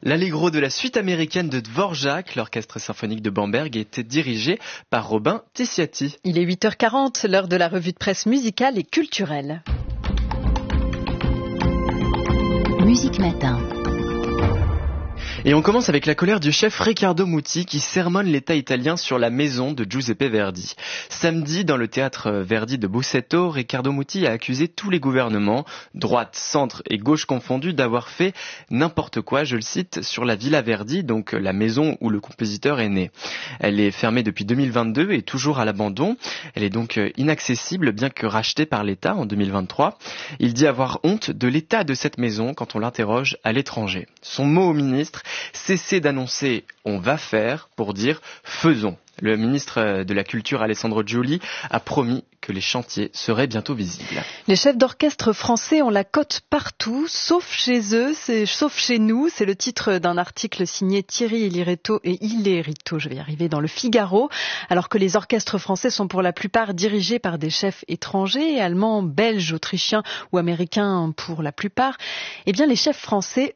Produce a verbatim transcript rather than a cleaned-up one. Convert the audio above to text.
L'Allegro de la suite américaine de Dvorak, l'orchestre symphonique de Bamberg, était dirigé par Robin Tissiati. Il est huit heures quarante, l'heure de la revue de presse musicale et culturelle. Musique Matin. Et on commence avec la colère du chef Riccardo Muti qui sermonne l'État italien sur la maison de Giuseppe Verdi. Samedi, dans le théâtre Verdi de Busseto, Riccardo Muti a accusé tous les gouvernements, droite, centre et gauche confondus, d'avoir fait n'importe quoi, je le cite, sur la Villa Verdi, donc la maison où le compositeur est né. Elle est fermée depuis deux mille vingt-deux et toujours à l'abandon. Elle est donc inaccessible, bien que rachetée par l'État en deux mille vingt-trois. Il dit avoir honte de l'état de cette maison quand on l'interroge à l'étranger. Son mot au ministre: cessez d'annoncer « on va faire » pour dire « faisons ». Le ministre de la Culture, Alessandro Giuli, a promis que les chantiers seraient bientôt visibles. Les chefs d'orchestre français ont la cote partout, sauf chez eux, c'est, sauf chez nous. C'est le titre d'un article signé Thierry Iliretto et Ilerito, je vais y arriver, dans le Figaro. Alors que les orchestres français sont pour la plupart dirigés par des chefs étrangers, allemands, belges, autrichiens ou américains pour la plupart, eh bien les chefs français